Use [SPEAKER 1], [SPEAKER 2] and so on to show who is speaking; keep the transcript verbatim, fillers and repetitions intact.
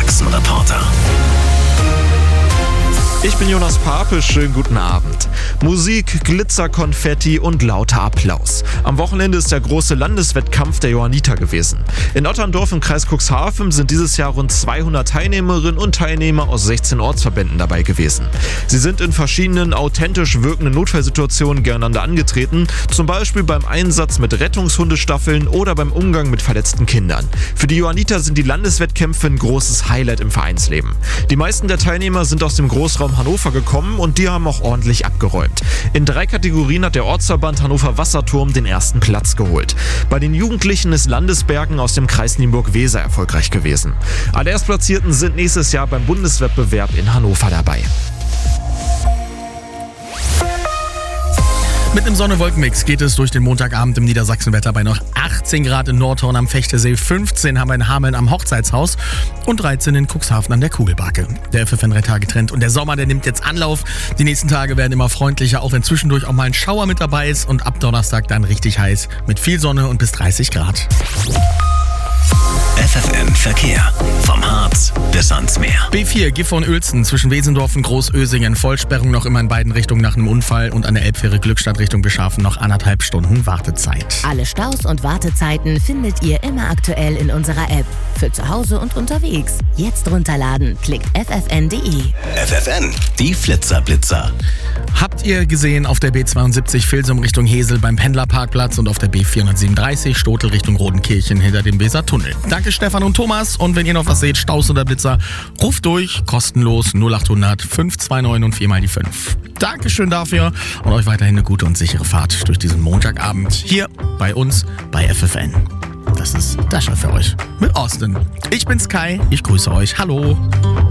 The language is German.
[SPEAKER 1] Sachsen-Reporter.
[SPEAKER 2] Ich bin Jonas Pape, schönen guten Abend. Musik, Glitzer, Konfetti und lauter Applaus. Am Wochenende ist der große Landeswettkampf der Johanniter gewesen. In Otterndorf im Kreis Cuxhaven sind dieses Jahr rund zweihundert Teilnehmerinnen und Teilnehmer aus sechzehn Ortsverbänden dabei gewesen. Sie sind in verschiedenen authentisch wirkenden Notfallsituationen gegeneinander angetreten, zum Beispiel beim Einsatz mit Rettungshundestaffeln oder beim Umgang mit verletzten Kindern. Für die Johanniter sind die Landeswettkämpfe ein großes Highlight im Vereinsleben. Die meisten der Teilnehmer sind aus dem Großraum Hannover gekommen und die haben auch ordentlich abgeräumt. In drei Kategorien hat der Ortsverband Hannover Wasserturm den ersten Platz geholt. Bei den Jugendlichen ist Landesbergen aus dem Kreis Nienburg-Weser erfolgreich gewesen. Alle Erstplatzierten sind nächstes Jahr beim Bundeswettbewerb in Hannover dabei.
[SPEAKER 3] Mit einem Sonne-Wolken-Mix geht es durch den Montagabend im Niedersachsenwetter bei noch achtzehn Grad in Nordhorn am Fechtesee, fünfzehn haben wir in Hameln am Hochzeitshaus und dreizehn in Cuxhaven an der Kugelbake. Der F F N-Tage-Trend und der Sommer, der nimmt jetzt Anlauf. Die nächsten Tage werden immer freundlicher, auch wenn zwischendurch auch mal ein Schauer mit dabei ist und ab Donnerstag dann richtig heiß mit viel Sonne und bis dreißig Grad.
[SPEAKER 1] F F N-Verkehr. Vom Harz bis ans Meer.
[SPEAKER 3] B vier Gifhorn-Uelzen zwischen Wesendorf und Großösingen. Vollsperrung noch immer in beiden Richtungen nach einem Unfall und an der Elbfähre Glückstadt Richtung Beschafen noch anderthalb Stunden Wartezeit.
[SPEAKER 4] Alle Staus und Wartezeiten findet ihr immer aktuell in unserer App. Für zu Hause und unterwegs. Jetzt runterladen. Klickt f f n punkt d e.
[SPEAKER 1] F F N, die Flitzerblitzer.
[SPEAKER 3] Habt ihr gesehen auf der B zweiundsiebzig Filsum Richtung Hesel beim Pendlerparkplatz und auf der B vierhundertsiebenunddreißig Stotel Richtung Rodenkirchen hinter dem Wesertunnel. Danke Stefan und Thomas und wenn ihr noch was seht, Staus oder Blitzer, ruft durch, kostenlos null achthundert fünf zwei neun und viermal die fünf. Dankeschön dafür und euch weiterhin eine gute und sichere Fahrt durch diesen Montagabend hier bei uns bei F F N. Das ist Dasha für euch mit Austin. Ich bin's Kai, ich grüße euch, hallo.